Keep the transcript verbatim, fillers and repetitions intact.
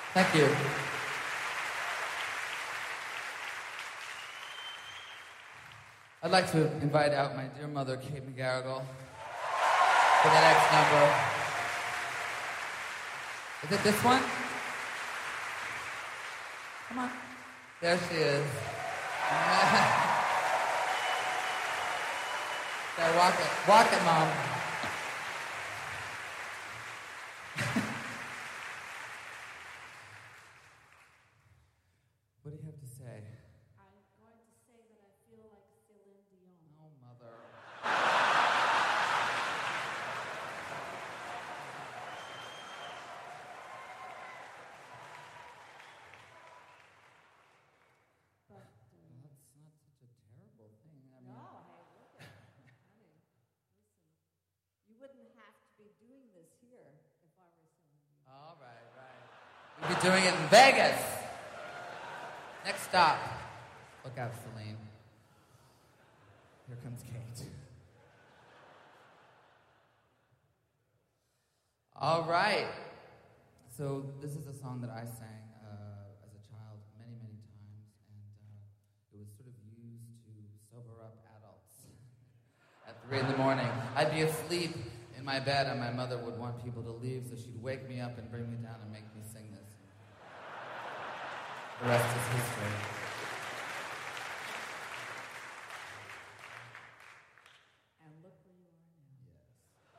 Thank you. I'd like to invite out my dear mother, Kate McGarrigle, for the next number. Is it this one? Come on. There she is. Okay, walk it. Walk it, Mom. What do you have to say? I'm going to say that I feel like Celine Dion. Oh, Mother. But, uh, Well, that's not such a terrible thing. I mean, no, hey, look at it. Honey, listen. You wouldn't have to be doing this here if I were Celine Dion. all right, right. We'll be doing it in Vegas. Next stop. Look out, Celine. Here comes Kate. All right. So this is a song that I sang uh, as a child many, many times, and uh, it was sort of used to sober up adults at three in the morning. I'd be asleep in my bed, and my mother would want people to leave, so she'd wake me up and bring me down and make me sing this. The rest is history.